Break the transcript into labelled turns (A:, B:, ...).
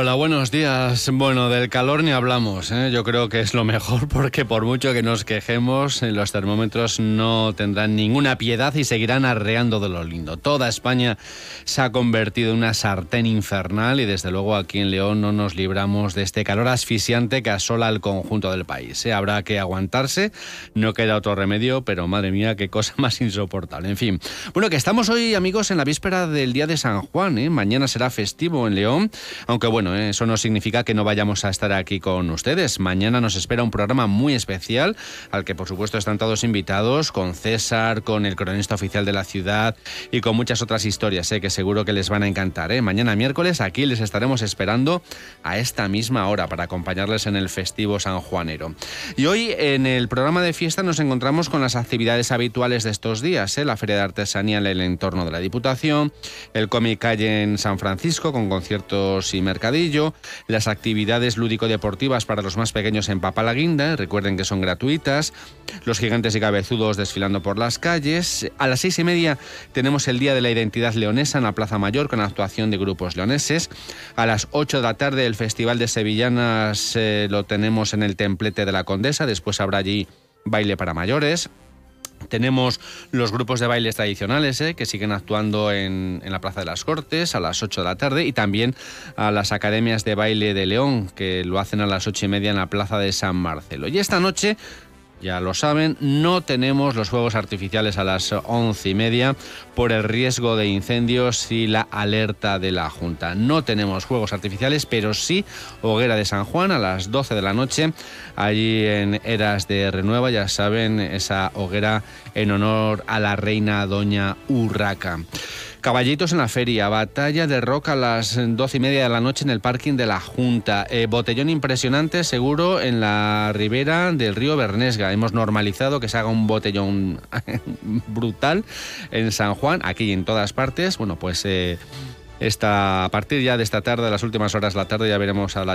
A: Hola, buenos días. Bueno, del calor ni hablamos, ¿eh? Yo creo que es lo mejor porque por mucho que nos quejemos, los termómetros no tendrán ninguna piedad y seguirán arreando de lo lindo. Toda España se ha convertido en una sartén infernal y desde luego aquí en León no nos libramos de este calor asfixiante que asola al conjunto del país, ¿eh? Habrá que aguantarse, no queda otro remedio, pero madre mía, qué cosa más insoportable. En fin, bueno, que estamos hoy, amigos, en la víspera del día de San Juan, ¿eh? Mañana será festivo en León, aunque bueno, eso no significa que no vayamos a estar aquí con ustedes. Mañana nos espera un programa muy especial, al que por supuesto están todos invitados, con César, con el cronista oficial de la ciudad y con muchas otras historias, que seguro que les van a encantar. Mañana miércoles aquí les estaremos esperando a esta misma hora para acompañarles en el festivo sanjuanero. Y hoy en el programa de fiesta nos encontramos con las actividades habituales de estos días, la Feria de Artesanía en el entorno de la Diputación, el Cómic Calle en San Francisco con conciertos y mercadillo, las actividades lúdico-deportivas para los más pequeños en Papalaguinda, recuerden que son gratuitas, los gigantes y cabezudos desfilando por las calles. A las 6:30 tenemos el Día de la Identidad Leonesa en la Plaza Mayor con actuación de grupos leoneses. A las 8 de la tarde el Festival de Sevillanas lo tenemos en el Templete de la Condesa, después habrá allí baile para mayores. Tenemos los grupos de bailes tradicionales que siguen actuando en la Plaza de las Cortes a las 8 de la tarde y también a las academias de baile de León que lo hacen a las 8:30 en la Plaza de San Marcelo. Y esta noche, ya lo saben, no tenemos los fuegos artificiales a las 11:30 por el riesgo de incendios y la alerta de la Junta. No tenemos fuegos artificiales, pero sí hoguera de San Juan a las 12 de la noche, allí en Eras de Renueva, ya saben, esa hoguera en honor a la reina Doña Urraca. Caballitos en la feria, batalla de rock a las 12:30 de la noche en el parking de la Junta, botellón impresionante seguro en la ribera del río Bernesga. Hemos normalizado que se haga un botellón brutal en San Juan, aquí y en todas partes. Bueno, pues a partir ya de esta tarde, las últimas horas de la tarde, ya veremos a la